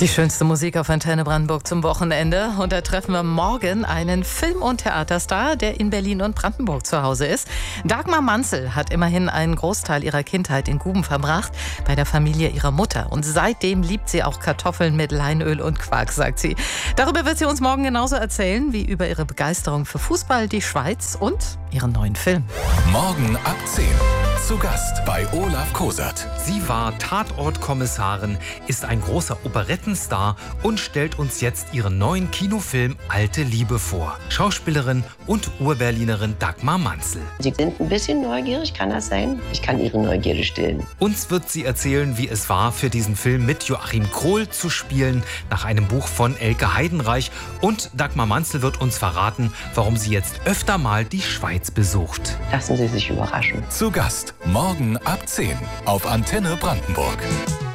Die schönste Musik auf Antenne Brandenburg zum Wochenende. Und da treffen wir morgen einen Film- und Theaterstar, der in Berlin und Brandenburg zu Hause ist. Dagmar Manzel hat immerhin einen Großteil ihrer Kindheit in Guben verbracht, bei der Familie ihrer Mutter. Und seitdem liebt sie auch Kartoffeln mit Leinöl und Quark, sagt sie. Darüber wird sie uns morgen genauso erzählen, wie über ihre Begeisterung für Fußball, die Schweiz und ihren neuen Film. Morgen ab 10. Zu Gast bei Olaf Kosert. Sie war Tatortkommissarin, ist ein großer Operettenstar und stellt uns jetzt ihren neuen Kinofilm Alte Liebe vor. Schauspielerin und Urberlinerin Dagmar Manzel. Sie sind ein bisschen neugierig, kann das sein? Ich kann Ihre Neugierde stillen. Uns wird sie erzählen, wie es war, für diesen Film mit Joachim Krohl zu spielen, nach einem Buch von Elke Heidenreich. Und Dagmar Manzel wird uns verraten, warum sie jetzt öfter mal die Schweiz besucht. Lassen Sie sich überraschen. Zu Gast morgen ab 10 auf Antenne Brandenburg.